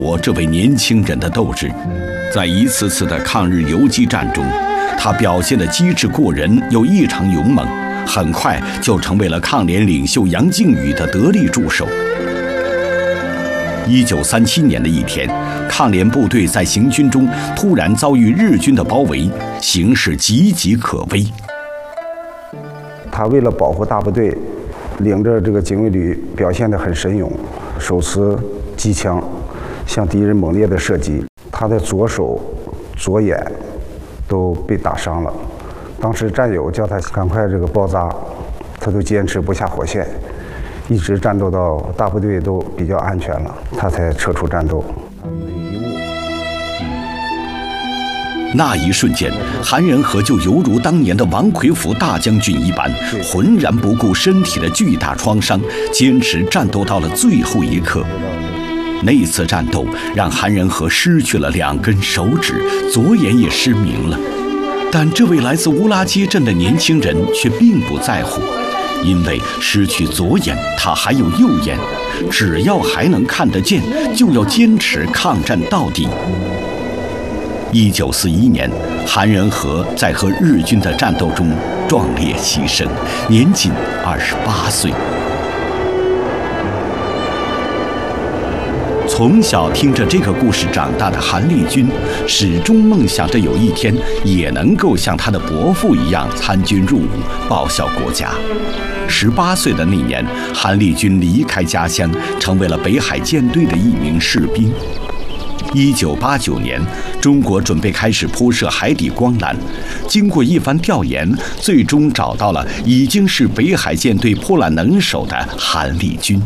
我这位年轻人的斗志。在一次次的抗日游击战中，他表现的机智过人又异常勇猛，很快就成为了抗联领袖杨靖宇的得力助手。1937年的一天，抗联部队在行军中突然遭遇日军的包围，形势岌岌可危。 他为了保护大部队，领着这个警卫旅表现得很神勇，手持机枪向敌人猛烈的射击，他的左手、左眼都被打伤了。当时战友叫他赶快这个包扎，他都坚持不下火线，一直战斗到大部队都比较安全了，他才撤出战斗。 那一瞬间，韩仁和就犹如当年的王魁福大将军一般，浑然不顾身体的巨大创伤，坚持战斗到了最后一刻。那次战斗让韩仁和失去了2根手指，左眼也失明了。但这位来自乌拉街镇的年轻人却并不在乎，因为失去左眼，他还有右眼，只要还能看得见，就要坚持抗战到底。1941年，韩仁和在和日军的战斗中壮烈牺牲，年仅28岁。从小听着这个故事长大的韩立军，始终梦想着有一天也能够像他的伯父一样参军入伍，报效国家。18岁的那年，韩立军离开家乡，成为了北海舰队的一名士兵。1989年，中国准备开始铺设海底光缆。经过一番调研，最终找到了已经是北海舰队破缆能手的韩立军。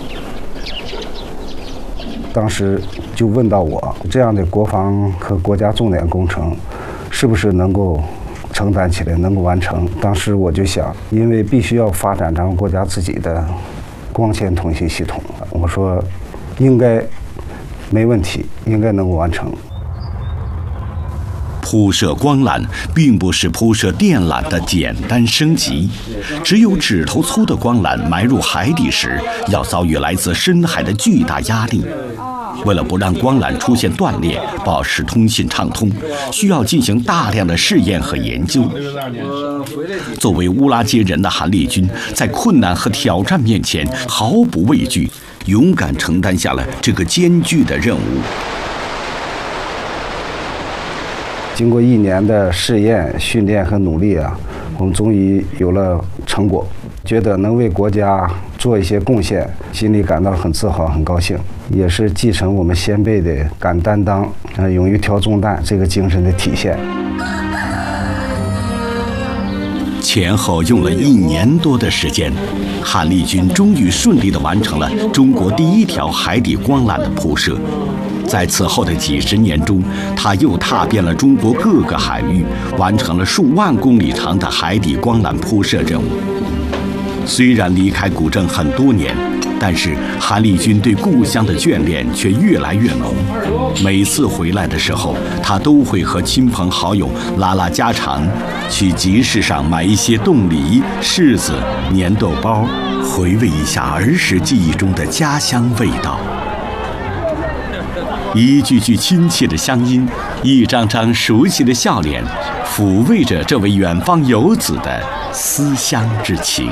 当时就问到我，这样的国防和国家重点工程，是不是能够承担起来，能够完成？当时我就想，因为必须要发展咱们国家自己的光纤通信系统，我说应该没问题，应该能够完成。 铺设光缆并不是铺设电缆的简单升级，只有指头粗的光缆埋入海底时，要遭遇来自深海的巨大压力。为了不让光缆出现断裂，保持通信畅通，需要进行大量的试验和研究。作为乌拉街人的韩立军，在困难和挑战面前毫不畏惧，勇敢承担下了这个艰巨的任务。 经过1年的试验、训练和努力啊，我们终于有了成果，觉得能为国家做一些贡献，心里感到很自豪、很高兴，也是继承我们先辈的敢担当、勇于挑重担这个精神的体现。 前后用了1年多的时间，韩立军终于顺利地完成了中国第1条海底光缆的铺设。在此后的几十年中，他又踏遍了中国各个海域，完成了数万公里长的海底光缆铺设任务。虽然离开古镇很多年，但是韩立军对故乡的眷恋却越来越浓。每次回来的时候，他都会和亲朋好友拉拉家常，去集市上买一些冻梨、柿子、粘豆包，回味一下儿时记忆中的家乡味道。一句句亲切的乡音，一张张熟悉的笑脸，抚慰着这位远方游子的思乡之情。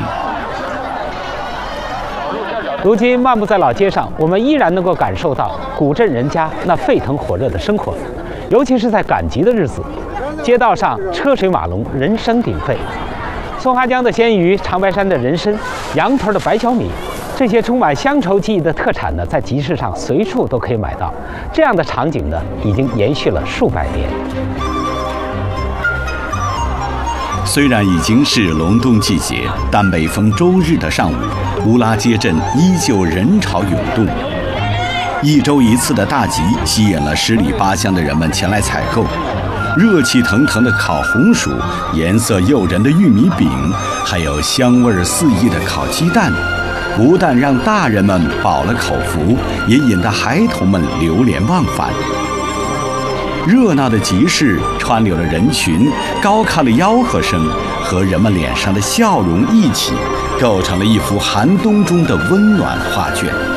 如今漫步在老街上，我们依然能够感受到古镇人家那沸腾火热的生活，尤其是在赶集的日子，街道上车水马龙，人声鼎沸。松花江的鲜鱼、长白山的人参、羊屯的白小米，这些充满乡愁记忆的特产呢，在集市上随处都可以买到。这样的场景呢，已经延续了数百年。 虽然已经是隆冬季节，但每逢周日的上午，乌拉街镇依旧人潮涌动。1周1次的大集吸引了10里8乡的人们前来采购。热气腾腾的烤红薯，颜色诱人的玉米饼，还有香味四溢的烤鸡蛋，不但让大人们饱了口福，也引得孩童们流连忘返。热闹的集市川流了人群，高亢的吆喝声和人们脸上的笑容一起，构成了一幅寒冬中的温暖画卷。